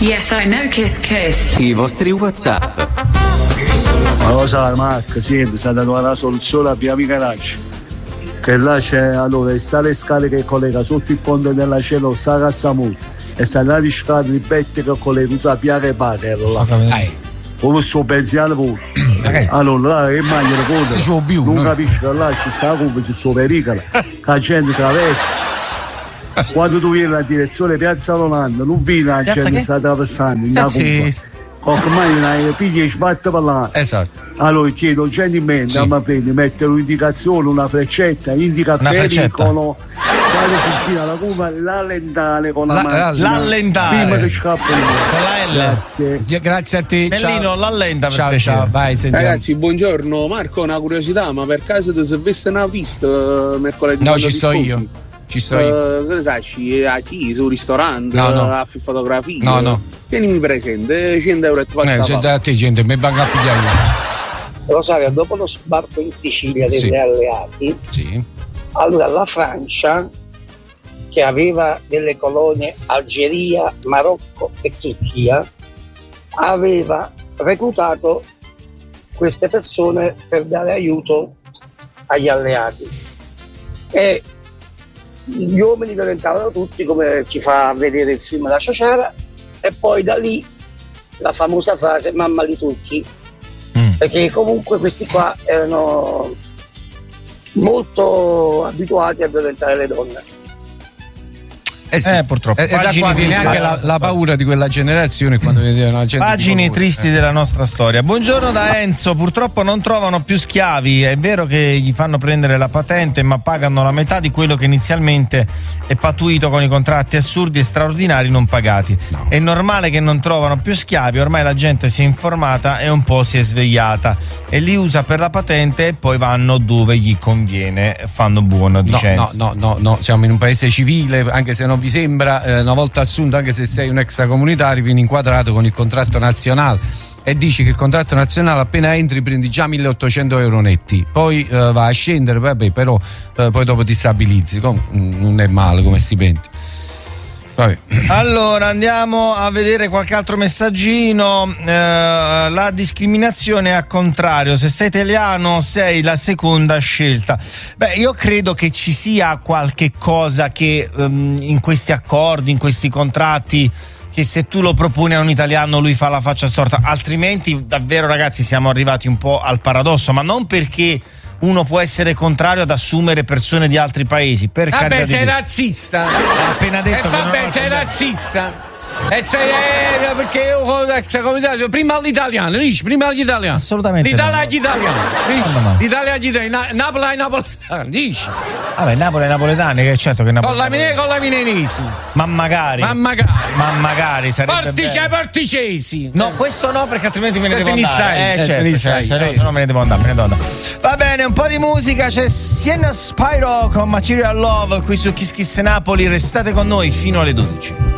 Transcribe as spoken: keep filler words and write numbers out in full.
Yes, I know Kiss Kiss. I vostri WhatsApp. Ma lo sai, Marco, senti, si è data una soluzione a Via Micaraccio. Che là c'è, allora, il sale scale che collega sotto il ponte della cielo, sta Cassamuto. E sta là di scale di Betti che collega a Via Repare, là. Come sto pensiero pure. Allora, là, che maglia le cose. Non capisci che là ci sta come ci sto pericolo. Che la gente traversa. Quando tu vieni nella direzione Piazza Rolando, non vieni la gente che sta attraversando, ormai pigli e sbatte per là. Esatto. Allora chiedo gentilmente sì. a Maveni mettere un'indicazione, una freccetta, indica pericolo, quale fucina la curva, l'allentare con la, la macchina. L'allentare. Prima che scappa. Con la L. Grazie. Grazie a te. Bellino, l'allenta per ciao, ciao, vai, sentiamo. Ragazzi, buongiorno. Marco, una curiosità, ma per caso ti sei vista una pista mercoledì? No, ci sto io. Ci sto io. Uh, che ne sai, a chi? Sul ristorante? No, no. A fotografie? No, no. Tienimi presente, cento euro e ti passa. Eh, cento a te, gente, mi venga a pigliare io. Rosario, dopo lo sbarco in Sicilia dei sì. alleati, sì. allora la Francia, che aveva delle colonie Algeria, Marocco e Turchia, aveva reclutato queste persone per dare aiuto agli alleati. E gli uomini diventavano tutti, come ci fa vedere il film La Ciociara, e poi da lì la famosa frase mamma di tutti, mm. perché comunque questi qua erano molto abituati a violentare le donne. Eh, sì. eh purtroppo. E, e da qua viene anche la, la paura di quella generazione quando vedevano la gente. Pagine tristi eh. della nostra storia. Buongiorno da Enzo. Purtroppo non trovano più schiavi. È vero che gli fanno prendere la patente, ma pagano la metà di quello che inizialmente è patuito con i contratti assurdi e straordinari non pagati. No. È normale che non trovano più schiavi. Ormai la gente si è informata e un po' si è svegliata e li usa per la patente e poi vanno dove gli conviene. Fanno buono, dice no, no, no, no, no. Siamo in un paese civile, anche se non vi sembra, eh, una volta assunto, anche se sei un extracomunitario, vieni inquadrato con il contratto nazionale e dici che il contratto nazionale appena entri prendi già milleottocento euro netti, poi eh, va a scendere, vabbè, però eh, poi dopo ti stabilizzi. Com- non è male come stipendio. Vabbè. Allora andiamo a vedere qualche altro messaggino. eh, la discriminazione è a contrario, se sei italiano sei la seconda scelta. Beh, io credo che ci sia qualche cosa che um, in questi accordi, in questi contratti, che se tu lo proponi a un italiano lui fa la faccia storta, altrimenti davvero ragazzi siamo arrivati un po' al paradosso, ma non perché uno può essere contrario ad assumere persone di altri paesi, per vabbè, carità di sei Dio. razzista. Ha appena detto eh, che vabbè, non sei razzista. E sei, eh, perché io con l'extracomunitario prima all'italiano, dici, prima agli italiani. Assolutamente. L'Italia no. agli italiani, dici. No, no, no. L'Italia agli italiani, Napoli ai napoletani, dici. Vabbè, Napoli ai napoletani, che certo che Napoli. Con la mine con la minenesi. Ma magari. Ma magari. Ma magari sarebbe Portice bello. porticesi. No, questo no, perché altrimenti me ne Eh, devo te ne andare. sai, eh, eh, certo, te ne certo, sai, certo, eh. se no me ne devo andare, me ne devo andare. Va bene, un po' di musica, c'è Sienna Spyro con Material Love qui su Kiss Kiss Napoli, restate con noi fino alle dodici.